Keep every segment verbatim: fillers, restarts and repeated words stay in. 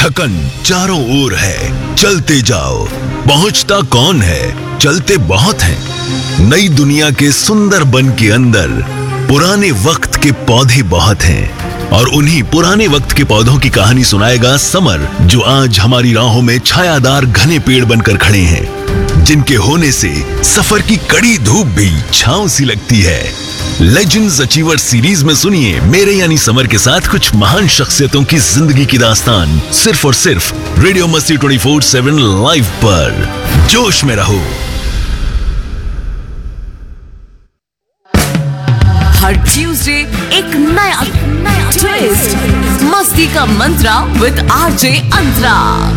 थकन चारों ओर है, चलते जाओ। पहुंचता कौन है, चलते बहुत हैं। नई दुनिया के सुंदर बन के अंदर पुराने वक्त के पौधे बहुत हैं, और उन्हीं पुराने वक्त के पौधों की कहानी सुनाएगा समर, जो आज हमारी राहों में छायादार घने पेड़ बनकर खड़े हैं, जिनके होने से सफर की कड़ी धूप भी छांव सी लगती है। लेजेंड्स अचीवर सीरीज में सुनिए मेरे यानी समर के साथ कुछ महान शख्सियतों की जिंदगी की दास्तान, सिर्फ और सिर्फ रेडियो मस्ती चौबीस सात लाइव पर। जोश में रहो। हर ट्यूसडे एक नया नया ट्विस्ट, मस्ती का मंत्रा with RJ Antara.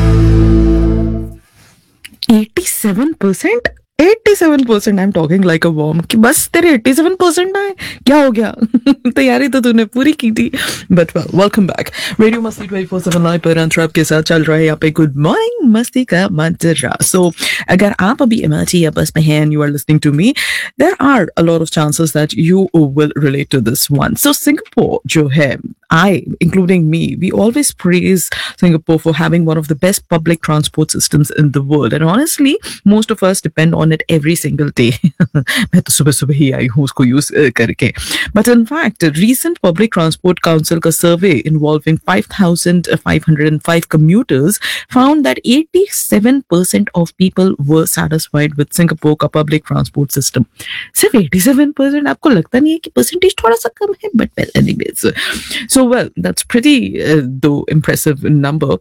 eighty-seven percent eighty-seven percent I am talking like a warm कि बस तेरे eighty-seven percent आए, क्या हो गया? तैयारी तो तूने पूरी की थी। But well, welcome back. Radio मस्ती ट्वेंटी फोर सेवन लाइव पर अंतरा के साथ चल रहा है यहाँ पे गुड मॉर्निंग मस्ती का मंत्रा। सो अगर आप अभी इमर्जी या बस में हैं and you are listening to me, there are a lot of chances that you will relate to this one. So Singapore जो है, I, including me, we always praise Singapore for having one of the best public transport systems in the world. And honestly, most of us depend on it every single day. मैं तो सुबह सुबह ही आई हूँ उसको use करके. But in fact, recent Public Transport Council का survey involving five thousand five hundred five commuters found that eighty-seven percent of people were satisfied with Singapore का public transport system. सिर्फ eighty-seven percent? आपको लगता नहीं है कि percentage थोड़ा सा कम है? But well, anyways. So well, that's pretty uh, though impressive number.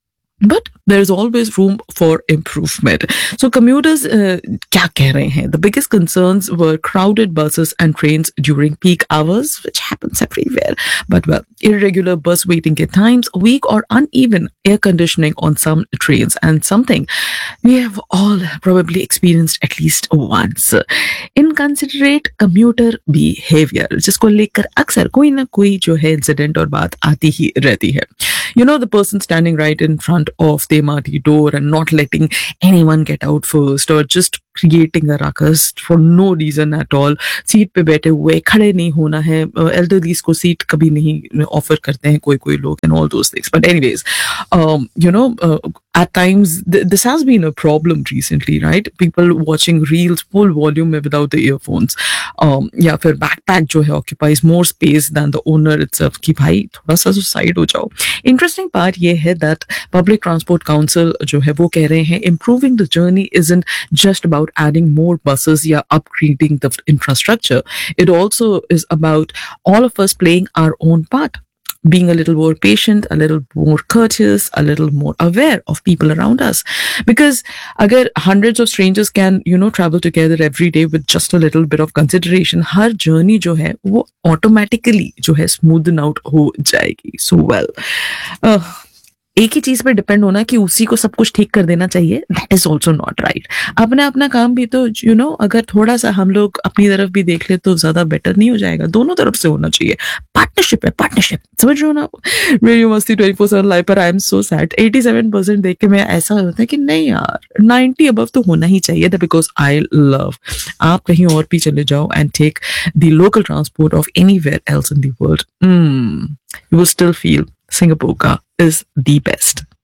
But there is always room for improvement. So commuters uh, क्या कह रहे हैं? The biggest concerns were crowded buses and trains during peak hours, which happens everywhere. But well, irregular bus waiting times, weak or uneven air conditioning on some trains, and something we have all probably experienced at least once. Inconsiderate commuter behavior, जिसको लेकर अक्सर कोई ना कोई जो है incident और बात आती ही रहती है. You know, the person standing right in front of the M R T door and not letting anyone get out first, or just creating a ruckus for no reason at all. Seat पे बैठे हुए खड़े नहीं होना है, elderlies को seat कभी नहीं ऑफर करते हैं कोई कोई लोग, and all those things. But anyways, um, you know, uh, at times th- this has been a problem recently, right? People watching reels full volume में without the earphones. Um, या फिर backpack जो है occupies more space than the owner itself, कि भाई थोड़ा सा जो साइड हो जाओ. Interesting part ये है that Public Transport Council जो है वो कह रहे हैं improving the journey isn't just about adding more buses या upgrading the infrastructure. It also is about all of us playing our own part, being a little more patient, a little more courteous, a little more aware of people around us. Because agar hundreds of strangers can, you know, travel together every day with just a little bit of consideration, har journey jo hai wo automatically jo hai smoothen out ho jayegi. So well, uh, एक ही चीज पर depend होना कि उसी को सब कुछ ठीक कर देना चाहिए, that is also not right. अपना अपना काम भी तो यू नो अगर थोड़ा सा हम लोग अपनी तरफ भी देख ले तो ज्यादा बेटर नहीं हो जाएगा. दोनों तरफ से होना चाहिए. पार्टनरशिप है, पार्टनरशिप, समझ रहे हो ना. रेडियो मस्ती ट्वेंटी फोर सेवन लाइव पर I am so sad eighty-seven percent देख के मैं ऐसा होता है कि नहीं यार, ninety अबव तो होना ही चाहिए. बिकॉज आई लव, आप कहीं और भी चले जाओ and take the local transport of anywhere else in the world, you will still feel Singapore ka is the best.